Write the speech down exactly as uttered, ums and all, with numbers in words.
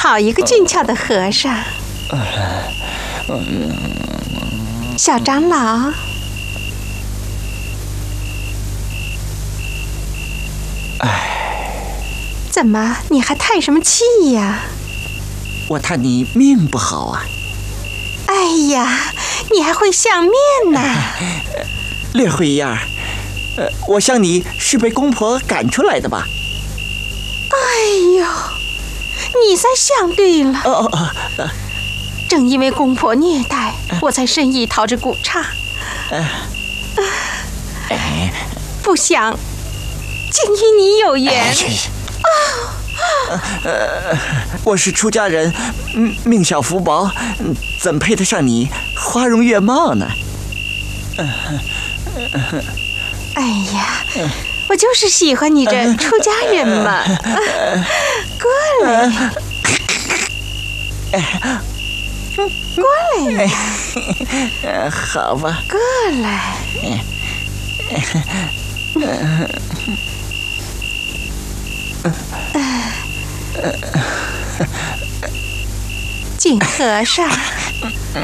好一个俊俏的和尚。小长老， 哎， 怎么你还叹什么气呀？ 我叹你命不好啊。 哎呀，你还会相面呢？ 略会一样。呃，我想你是被公婆赶出来的吧？ 哎呦，你算相对了。 哦哦哦，呃、 正因为公婆虐待，呃、我才深意逃至古刹。呃呃、不想竟与你有缘。 哎啊呃，我是出家人，命小福薄，怎配得上你花容月貌呢？呃呃、哎呀，呃、我就是喜欢你这出家人嘛。呃、过来， 呃、 过来， 呃、好吧， 过来。呃景和尚。